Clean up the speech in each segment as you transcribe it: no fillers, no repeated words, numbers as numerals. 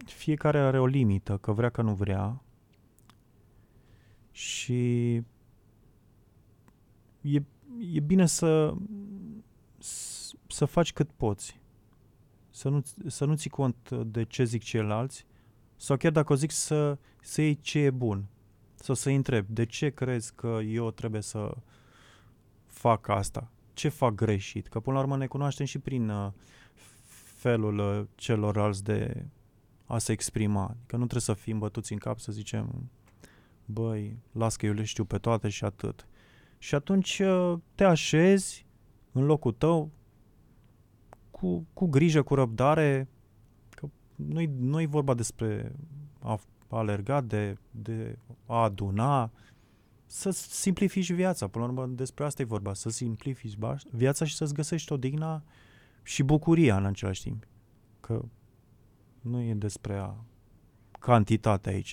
fiecare are o limită, că vrea, că nu vrea. Și e bine să faci cât poți. Să nu ții cont de ce zic ceilalți, sau chiar dacă o zic să iei ce e bun. Sau să-i întreb, de ce crezi că eu trebuie să fac asta? Ce fac greșit? Că până la urmă ne cunoaștem și prin felul celorlalți de a se exprima. Că nu trebuie să fim bătuți în cap să zicem, băi, las că eu le știu pe toate și atât. Și atunci te așezi în locul tău cu grijă, cu răbdare, că nu-i vorba despre a alerga, de a aduna, să simplifici viața. Până la urmă, despre asta e vorba, să simplifici viața și să-ți găsești odihna și bucuria în același timp. Că nu e despre cantitate aici.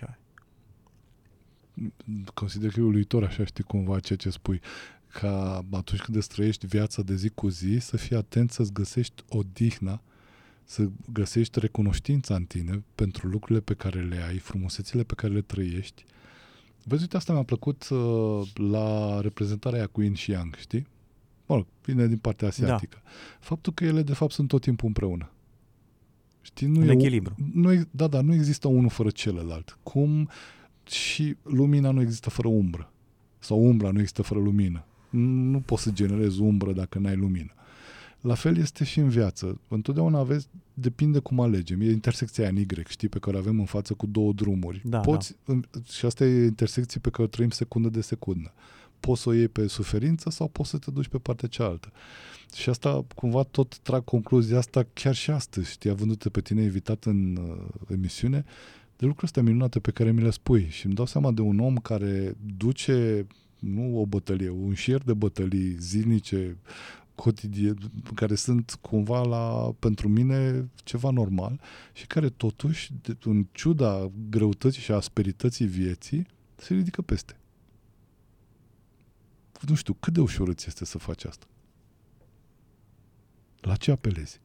Consider că e uluitor, așa, știi, cumva ceea ce spui, ca atunci când îți trăiești viața de zi cu zi, să fii atent să-ți găsești odihna, să găsești recunoștința în tine pentru lucrurile pe care le ai, frumusețile pe care le trăiești. Vezi, uite, asta mi-a plăcut la reprezentarea aia cu Yin și Yang, știi? Mă rog, vine din partea asiatică. Da. Faptul că ele, de fapt, sunt tot timpul împreună. Știi? Nu în e echilibru. Nu există unul fără celălalt. Cum și lumina nu există fără umbră. Sau umbra nu există fără lumină. Nu poți să generezi umbră dacă n-ai lumină. La fel este și în viață. Întotdeauna depinde cum alegem. E intersecția aia în Y, știi, pe care o avem în față cu două drumuri. Da, și asta e intersecție pe care o trăim secundă de secundă. Poți să o iei pe suferință sau poți să te duci pe partea cealaltă. Și asta, cumva, tot trag concluzia asta chiar și astăzi, știi, avându-te pe tine invitat în emisiune, de lucruri astea minunate pe care mi le spui. Și îmi dau seama de un om care duce, nu o bătălie, un șir de bătălii zilnice, care sunt cumva pentru mine ceva normal și care totuși, în ciuda greutății și asperității vieții, se ridică peste. Nu știu, cât de ușor îți este să faci asta? La ce apelezi?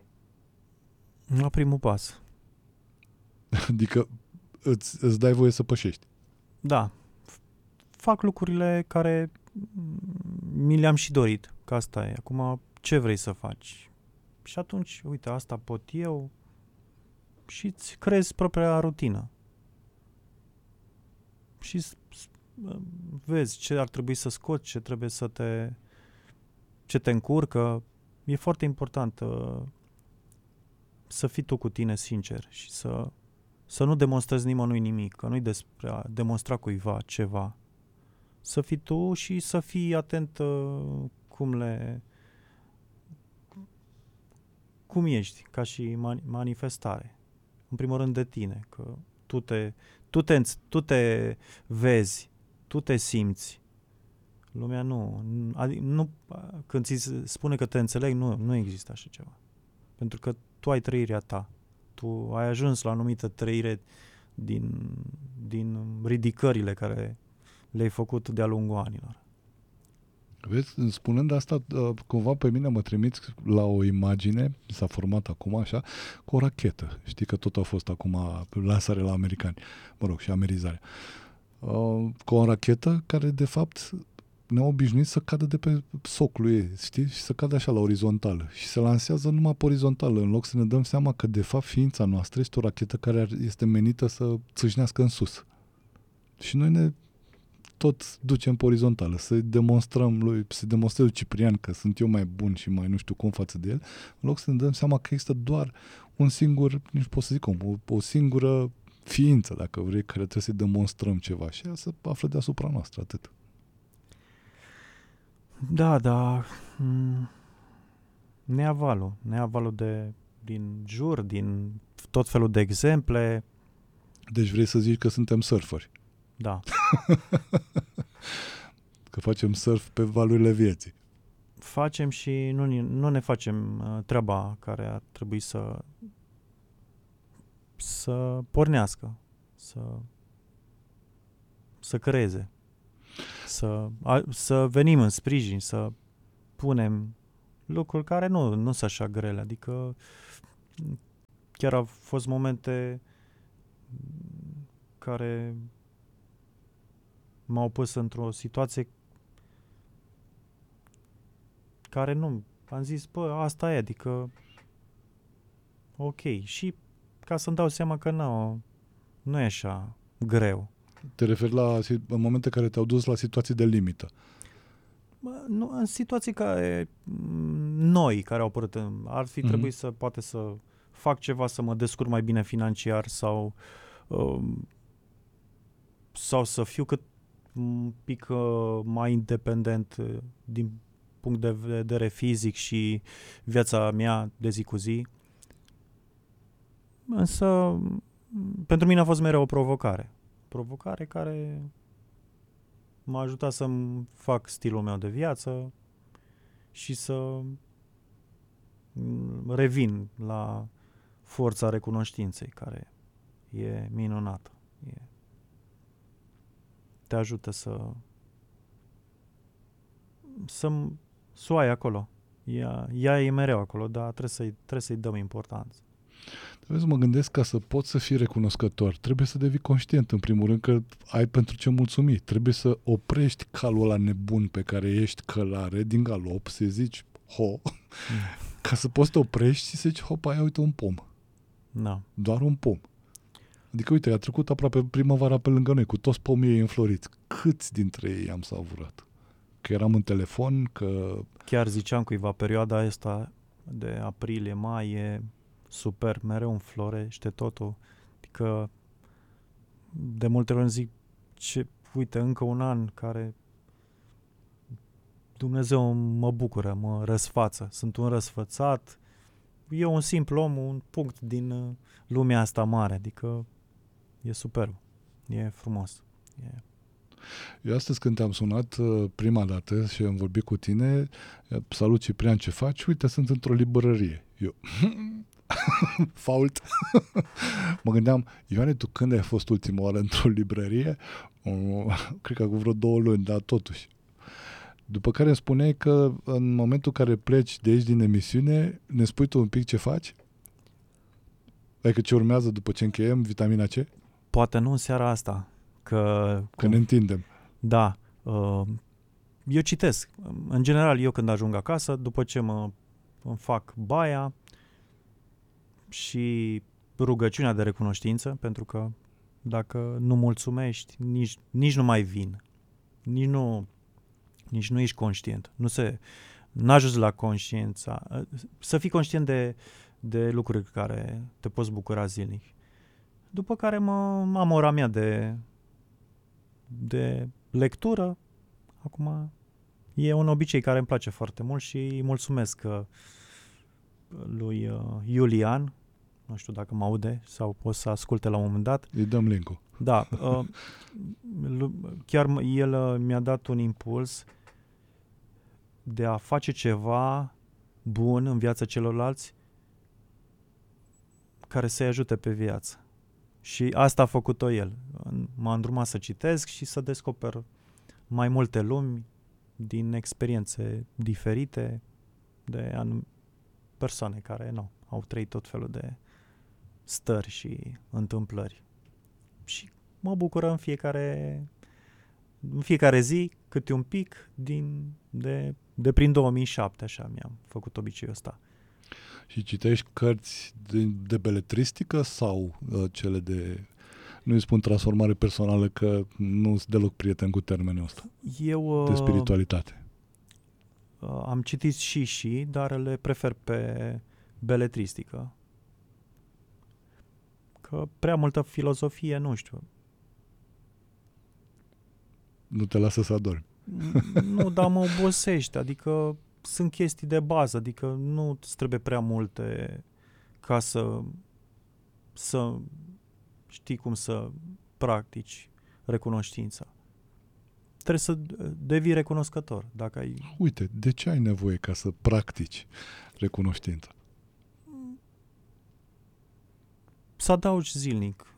La primul pas. Adică îți dai voie să pășești. Da. Fac lucrurile care mi le-am și dorit, că asta e. Acum, ce vrei să faci? Și atunci, uite, asta pot eu și îți creezi propria rutină. Și vezi ce ar trebui să scoți, ce te încurcă. E foarte important să fii tu cu tine sincer și să nu demonstrezi nimănui nimic, că nu-i despre a demonstra cuiva ceva. Să fii tu și să fii atent cum ești, ca și manifestare. În primul rând de tine, că tu te vezi, tu te simți. Lumea nu când ți spune că te înțeleg, nu există așa ceva. Pentru că tu ai trăirea ta. Tu ai ajuns la o anumită trăire din ridicările care le-ai făcut de-a lungul anilor. Vezi, spunând asta, cumva pe mine mă trimiți la o imagine, s-a format acum așa, cu o rachetă. Știi că tot a fost acum lansare la americani, mă rog, și amerizare. Cu o rachetă care, de fapt, ne-a obișnuit să cadă de pe socul ei, știi? Și să cadă așa la orizontală. Și se lansează numai pe orizontală, în loc să ne dăm seama că, de fapt, ființa noastră este o rachetă care este menită să țâșnească în sus. Și noi ne tot ducem pe orizontală, să demonstrez lui Ciprian că sunt eu mai bun și mai nu știu cum față de el, în loc să ne dăm seama că există doar un singur, nici pot să zic o singură ființă, dacă vrei, care trebuie să-i demonstrăm ceva și ea se află deasupra noastră, atât. Da, neavalul din jur, din tot felul de exemple. Deci vrei să zici că suntem surferi. Da. Că facem surf pe valurile vieții. Facem și nu ne facem treaba care ar trebui să pornească, să creeze, să venim în sprijin, să punem lucruri care nu sunt așa grele. Adică chiar au fost momente care m-au pus într-o situație care nu, am zis, bă, asta e, adică ok. Și ca să-mi dau seama că nu e așa greu. Te referi la în momente care te-au dus la situații de limită. Bă, nu, în situații care noi care au apărut, ar fi trebuit să poate să fac ceva să mă descurc mai bine financiar sau să fiu cât un pic mai independent din punct de vedere fizic și viața mea de zi cu zi. Însă pentru mine a fost mereu o provocare. Provocare care m-a ajutat să-mi fac stilul meu de viață și să revin la forța recunoștinței, care e minunată. Te ajută să o ai acolo. Ea e mereu acolo, dar trebuie să-i dăm importanță. Trebuie să mă gândesc, ca să poți să fii recunoscător, trebuie să devii conștient, în primul rând, că ai pentru ce mulțumi. Trebuie să oprești calul ăla nebun pe care ești călare din galop, să zici, ca să poți să te oprești și să zici, hopa, ia uite un pom. Da. Doar un pom. Adică, uite, a trecut aproape primăvara pe lângă noi, cu toți pomii ei înfloriți. Câți dintre ei am savurat? Că eram în telefon, că... Chiar ziceam cuiva, perioada asta de aprilie-mai e super, mereu înflorește totul. Adică de multe ori îmi zic, uite, încă un an care Dumnezeu mă bucură, mă răsfață. Sunt un răsfățat, e un simplu om, un punct din lumea asta mare, adică e superb, e frumos. Eu astăzi când te-am sunat prima dată și am vorbit cu tine, salut Ciprian, ce faci? Uite, sunt într-o librărie. Eu, fault. Mă gândeam, Ioane, tu când ai fost ultima oară într-o librărie? Cred că cu vreo 2 luni, dar totuși. După care îmi spuneai că în momentul în care pleci de aici din emisiune, ne spui tu un pic ce faci? Adică ce urmează după ce încheiem vitamina C? Poate nu în seara asta, că ne întindem. Da. Eu citesc. În general, eu când ajung acasă, după ce îmi fac baia și rugăciunea de recunoștință, pentru că dacă nu mulțumești, nici nu mai vin. Nici nu ești conștient. Nu ajungi la conștiința. Să fii conștient de lucruri care te poți bucura zilnic. După care am ora mea de lectură. Acum e un obicei care îmi place foarte mult și îi mulțumesc lui Iulian, nu știu dacă mă aude sau o să asculte la un moment dat. Îi dăm link-ul. Da, chiar el mi-a dat un impuls de a face ceva bun în viața celorlalți care să-i ajute pe viață. Și asta a făcut-o el. M-a îndrumat să citesc și să descoper mai multe lumi din experiențe diferite de persoane care au trăit tot felul de stări și întâmplări. Și mă bucură în fiecare zi câte un pic de prin 2007, așa mi-am făcut obiceiul ăsta. Și citești cărți de beletristică sau cele de... Nu-i spun transformare personală, că nu sunt deloc prieten cu termenul ăsta. De spiritualitate. Am citit și, dar le prefer pe beletristică. Că prea multă filozofie, nu știu. Nu te lasă să adormi. Nu, dar mă obosește. Adică sunt chestii de bază, adică nu îți trebuie prea multe ca să știi cum să practici recunoștința. Trebuie să devii recunoscător. Dacă ai... Uite, de ce ai nevoie ca să practici recunoștința? Să adaugi zilnic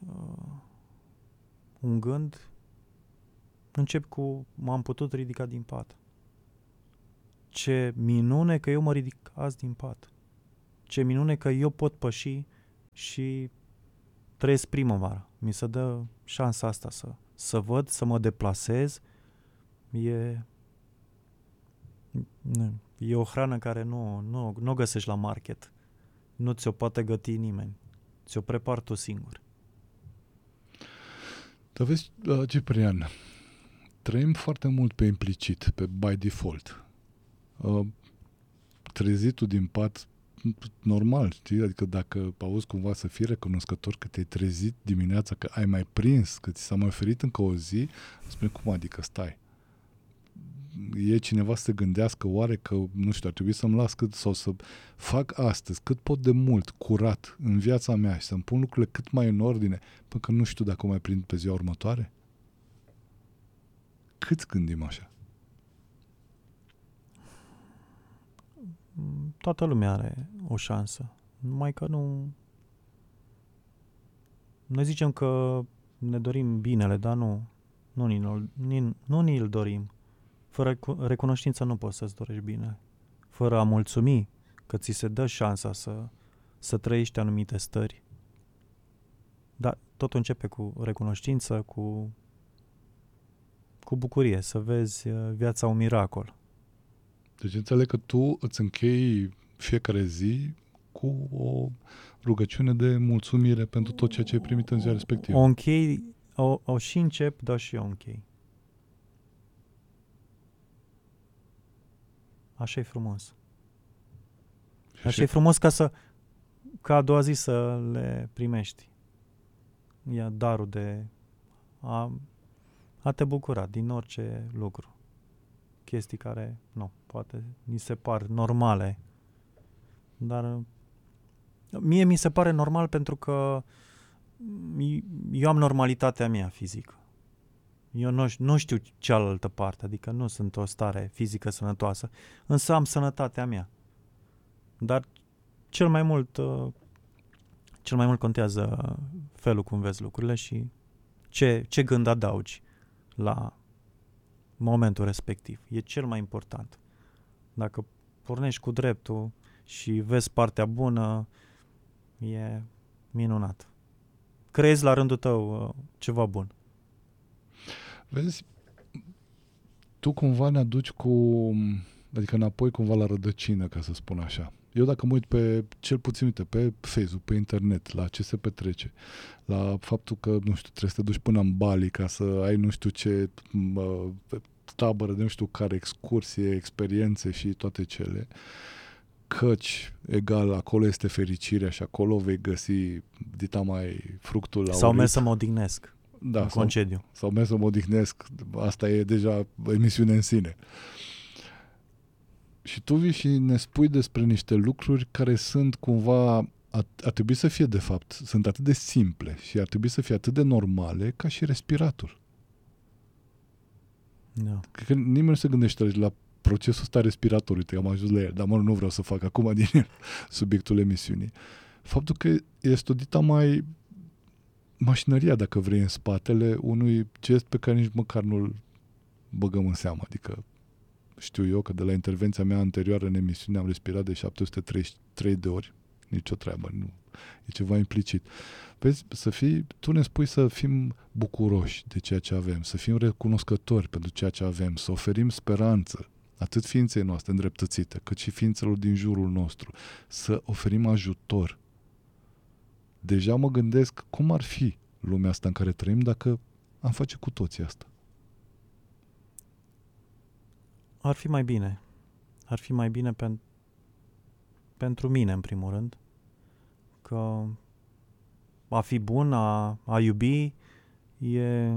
un gând. Încep cu m-am putut ridica din pat. Ce minune că eu mă ridic azi din pat. Ce minune că eu pot păși și trăiesc primăvara. Mi se dă șansa asta să văd, să mă deplasez. E o hrană care nu o găsești la market. Nu ți-o poate găti nimeni. Ți-o prepari tu singur. Dar vezi, Ciprian, trăim foarte mult pe implicit, pe by default. Trezitul din pat, normal, știi? Adică dacă auzi cumva să fii recunoscător că te-ai trezit dimineața, că ai mai prins, că ți s-a mai oferit încă o zi, spune cum adică stai. E cineva să se gândească oare că, nu știu, ar trebui să-mi las sau să fac astăzi cât pot de mult, curat, în viața mea și să-mi pun lucrurile cât mai în ordine, pentru că nu știu dacă o mai prind pe ziua următoare? Cât gândim așa? Toată lumea are o șansă. Numai că nu... Noi zicem că ne dorim binele, dar nu ni-l dorim. Fără recunoștință nu poți să-ți dorești bine. Fără a mulțumi că ți se dă șansa să trăiești anumite stări. Dar totul începe cu recunoștință, cu bucurie, să vezi viața un miracol. Deci înțeleg că tu îți închei fiecare zi cu o rugăciune de mulțumire pentru tot ceea ce ai primit în ziua respectivă. O închei, o și încep, dar și o închei. Așa e frumos. Așa e frumos ca a doua zi să le primești. E darul de a te bucura din orice lucru. Chestii care, poate ni se par normale. Dar mie mi se pare normal pentru că eu am normalitatea mea fizică. Eu nu știu cealaltă parte, adică nu sunt o stare fizică sănătoasă, însă am sănătatea mea. Dar cel mai mult contează felul cum vezi lucrurile și ce gând adaugi la momentul respectiv. E cel mai important. Dacă pornești cu dreptul și vezi partea bună, e minunat. Creezi la rândul tău ceva bun. Vezi, tu cumva ne aduci adică înapoi cumva la rădăcină, ca să spun așa. Eu dacă mă uit cel puțin, uite, pe Facebook, pe internet, la ce se petrece, la faptul că, nu știu, trebuie să te duci până în Bali ca să ai nu știu ce tabără de nu știu care, excursie, experiențe și toate cele, căci, egal, acolo este fericirea și acolo vei găsi dita mai fructul laurit. Sau merg să mă odihnesc. Da, concediu. Sau merg să mă odihnesc. Asta e deja emisiune în sine. Și tu vii și ne spui despre niște lucruri care sunt cumva, ar trebui să fie de fapt, sunt atât de simple și ar trebui să fie atât de normale ca și respiratul. Da. Cred că nimeni nu se gândește la procesul ăsta respirator. Uite, am ajuns la el, dar nu vreau să fac acum din el subiectul emisiunii. Faptul că este o dita mai mașinăria, dacă vrei, în spatele unui gest pe care nici măcar nu-l băgăm în seamă. Adică știu eu că de la intervenția mea anterioară în emisiune am respirat de 733 de ori. Nici o treabă, nu. E ceva implicit. Vezi, tu ne spui să fim bucuroși de ceea ce avem, să fim recunoscători pentru ceea ce avem, să oferim speranță, atât ființei noastre îndreptățite, cât și ființelor din jurul nostru, să oferim ajutor. Deja mă gândesc cum ar fi lumea asta în care trăim dacă am face cu toții asta. Ar fi mai bine. Ar fi mai bine pentru mine, în primul rând. Că a fi bun, a iubi, e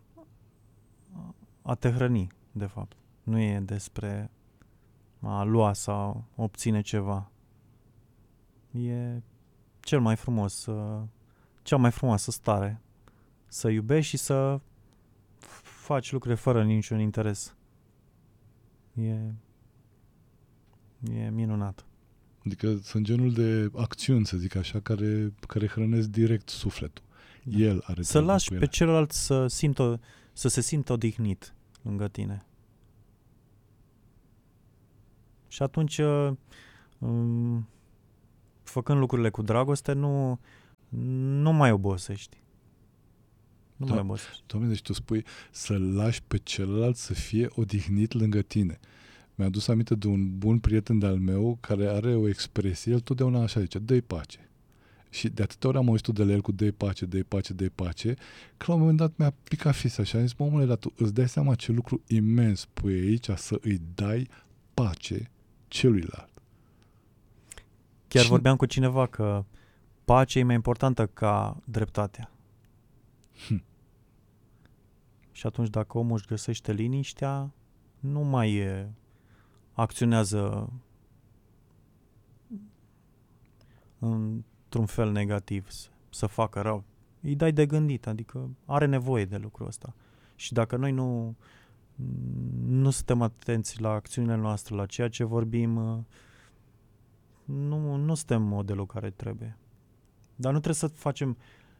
a te hrăni, de fapt. Nu e despre a lua sau obține ceva. E cea mai frumoasă stare. Să iubești și să faci lucruri fără niciun interes. E minunat. Adică sunt genul de acțiuni, să zic așa, care hrănesc direct sufletul. Da. El are să lași pe celălalt să se simtă odihnit lângă tine. Și atunci, făcând lucrurile cu dragoste, nu mai obosești. Nu Da. mai obosești. Doamne, deci tu spui să-l lași pe celălalt să fie odihnit lângă tine. Mi-a adus aminte de un bun prieten de-al meu care are o expresie, el totdeauna așa zice, dă-i pace. Și de atâtea ori am auzit de la el cu dă-i pace, dă-i pace, dă-i pace, că la un moment dat mi-a picat fisa și am zis, omule, dar tu îți dai seama ce lucru imens pui aici să îi dai pace celuilalt. Chiar Și- vorbeam cu cineva că pacea e mai importantă ca dreptatea. Și atunci dacă omul își găsește liniștea, nu mai acționează într-un fel negativ, să facă rău. Îi dai de gândit, adică are nevoie de lucrul ăsta. Și dacă noi nu suntem atenți la acțiunile noastre, la ceea ce vorbim, nu suntem modelul care trebuie. Dar nu trebuie să facem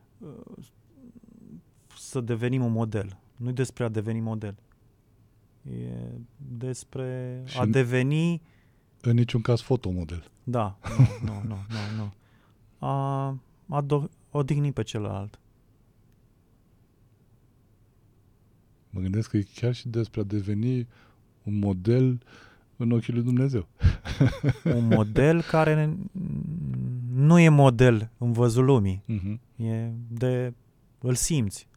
să devenim un model. Nu e despre a deveni model. E despre Și a deveni... În niciun caz fotomodel. Da, nu. Odihni pe celălalt. Mă gândesc că e chiar și despre a deveni un model în ochii lui Dumnezeu. Un model care nu e model în văzul lumii. Uh-huh. E de... Îl simți.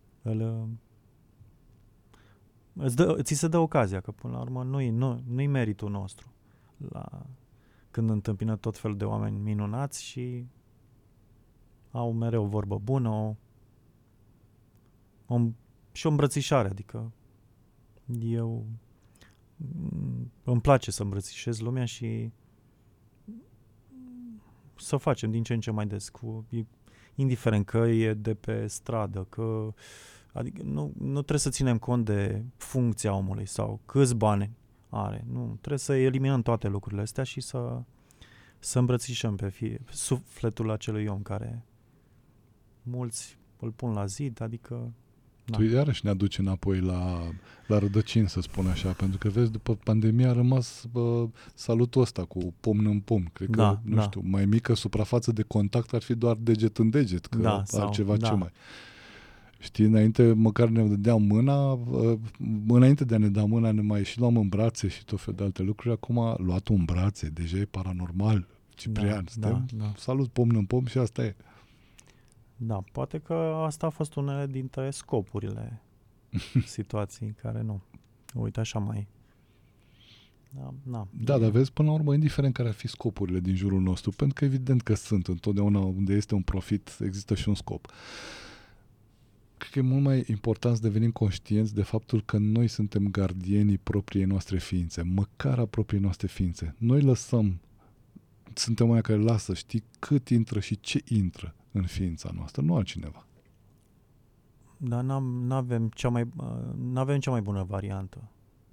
Ți se dă ocazia, că până la urmă nu-i meritul nostru. Când întâmpină tot felul de oameni minunați și au mereu vorbă bună, și o îmbrățișare, adică eu îmi place să îmbrățișez lumea și să facem din ce în ce mai des, indiferent că e de pe stradă, adică nu trebuie să ținem cont de funcția omului sau câți bani are. Nu, trebuie să eliminăm toate lucrurile astea și să îmbrățișăm pe sufletul acelui om care mulți îl pun la zid, adică... Tu iarăși ne aduci înapoi la rădăcini, să spun așa, pentru că, vezi, după pandemie a rămas salutul ăsta cu pumn în pumn. Cred că, nu știu, mai mică suprafață de contact ar fi doar deget în deget, că altceva ce mai... Știi, înainte măcar ne dădeam mâna, înainte de a ne da mâna ne mai și luam în brațe și tot fel de alte lucruri. Acum luatul în brațe, deja e paranormal, Ciprian, salut pumn în pumn și asta e. Da, poate că asta a fost unele dintre scopurile situației care nu. Uite, așa mai... Da, dar vezi, până la urmă, indiferent care ar fi scopurile din jurul nostru, pentru că evident că sunt, întotdeauna unde este un profit, există și un scop. Cred că e mult mai important să devenim conștienți de faptul că noi suntem gardienii propriei noastre ființe, măcar a propriei noastre ființe. Noi suntem oia care lasă, știi, cât intră și ce intră în ființa noastră, nu altcineva. Dar n-avem cea mai bună variantă.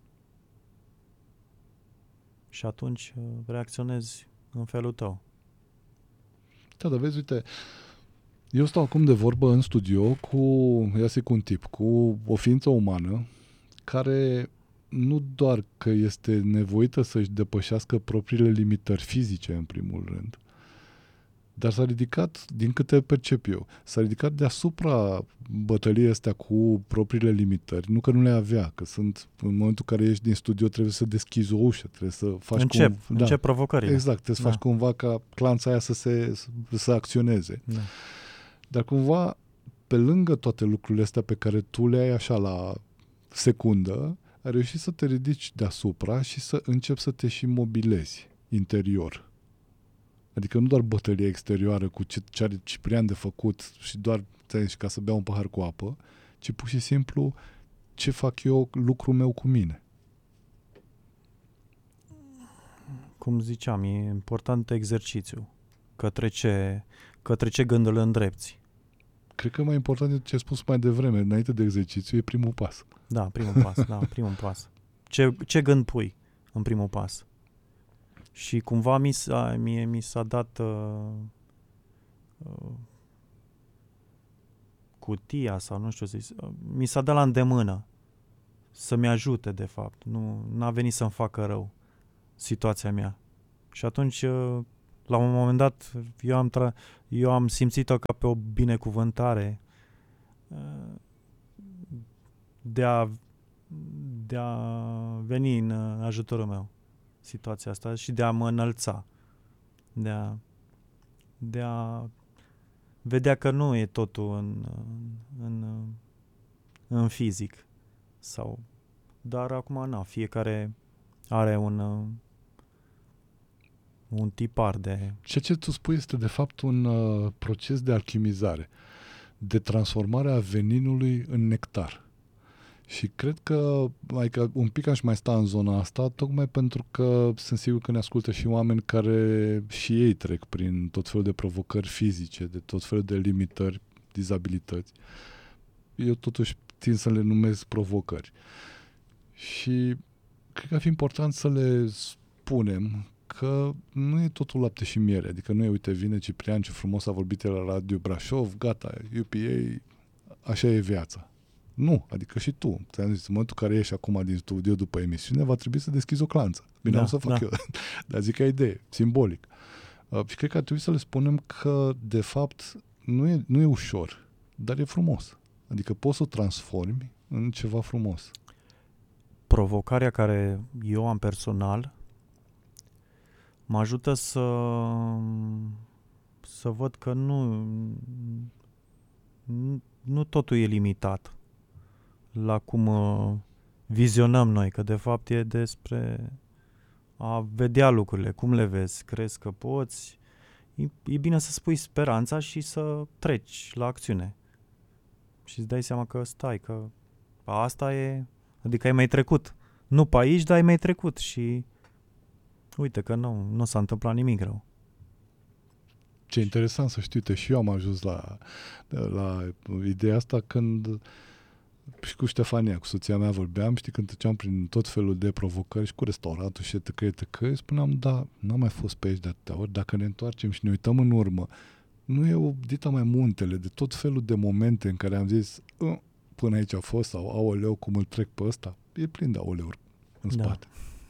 Și atunci reacționezi în felul tău. Da, dar vezi, uite, eu stau acum de vorbă în studio cu un tip, cu o ființă umană care nu doar că este nevoită să-și depășească propriile limitări fizice, în primul rând, dar s-a ridicat, din câte percep eu, s-a ridicat deasupra bătăliei astea cu propriile limitări. Nu că nu le avea, că sunt, în momentul în care ieși din studio trebuie să deschizi o ușă, trebuie să faci Încep provocările. Exact, trebuie să faci cumva ca clanța aia să acționeze. Da. Dar cumva, pe lângă toate lucrurile astea pe care tu le ai așa la secundă, ai reușit să te ridici deasupra și să începi să te și mobilezi interior. Adică nu doar bătălia exterioară cu ce are Ciprian de făcut și doar ca să bea un pahar cu apă, ci pur și simplu ce fac eu, lucrul meu cu mine. Cum ziceam, e important exercițiu. Către ce gând îl îndrepți. Cred că mai important e ce ai spus mai devreme, înainte de exercițiu, e primul pas. Da, primul pas. Ce gând pui în primul pas? Și cumva mie mi s-a dat cutia sau nu știu mi s-a dat la îndemână să-mi ajute, de fapt. Nu a venit să-mi facă rău situația mea. Și atunci La un moment dat, eu am simțit-o ca pe o binecuvântare de a veni în ajutorul meu situația asta și de a mă înălța, de a vedea că nu e totul în fizic dar acum fiecare are un tipar de... Ceea ce tu spui este de fapt un proces de alchimizare, de transformare a veninului în nectar. Și cred că adică un pic aș mai sta în zona asta, tocmai pentru că sunt sigur că ne ascultă și oameni care și ei trec prin tot felul de provocări fizice, de tot felul de limitări, dizabilități. Eu totuși țin să le numesc provocări. Și cred că ar fi important să le spunem că nu e totul lapte și miere. Adică nu e, uite, vine Ciprian, ce frumos a vorbit el la Radio Brașov, gata, UPA, așa e viața. Nu, adică și tu. Ți-am zis, în momentul în care ieși acum din studio după emisiune, va trebui să deschizi o clanță. Bine, să fac eu. Dar zic ca idee, simbolic. Și cred că ar trebui să le spunem că, de fapt, nu e ușor, dar e frumos. Adică poți să o transformi în ceva frumos. Provocarea care eu am personal mă ajută să văd că nu totul e limitat la cum vizionăm noi, că de fapt e despre a vedea lucrurile, cum le vezi, crezi că poți. E bine să spui speranța și să treci la acțiune. Și îți dai seama că stai, că asta e, adică ai mai trecut. Nu pe aici, dar ai mai trecut și uite că nu s-a întâmplat nimic rău. Ce interesant să știi, și eu am ajuns la ideea asta când și cu Ștefania, cu soția mea vorbeam, știi, când treceam prin tot felul de provocări și cu restaurantul și etc., spuneam, da, n-am mai fost pe aici de atâtea ori, dacă ne întoarcem și ne uităm în urmă, nu e o dita mai muntele de tot felul de momente în care am zis, până aici a fost, sau aoleu, cum îl trec pe ăsta, e plin de aoleuri în spate.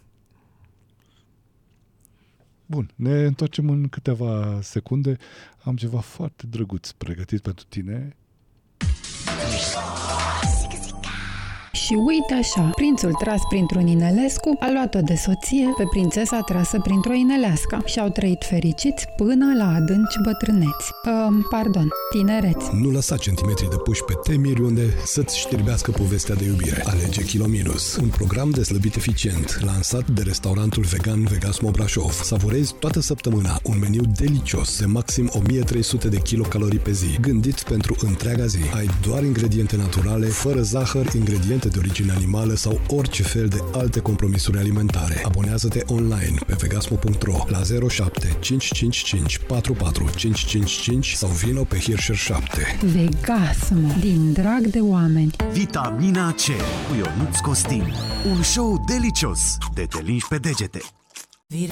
Bun, ne întoarcem în câteva secunde. Am ceva foarte drăguț pregătit pentru tine. Și uite așa, prințul tras printr-un inelescu a luat-o de soție pe prințesa trasă printr-o inelească și au trăit fericiți până la adânci bătrâneți. Tinereți. Nu lăsa centimetri de puși pe temiri unde să-ți știrbească povestea de iubire. Alege Kilominus, un program de slăbit eficient, lansat de restaurantul vegan Vegasmo Brașov. Savurezi toată săptămâna un meniu delicios de maxim 1300 de kilocalorii pe zi, gândit pentru întreaga zi. Ai doar ingrediente naturale, fără zahăr, ingrediente de origine animală sau orice fel de alte compromisuri alimentare. Abonează-te online pe vegasmo.ro la 07 555 44 555 sau vino pe Hirscher 7. Vegasmo, din drag de oameni. Vitamina C cu Ionuț Costin. Un show delicios de te lingi pe degete.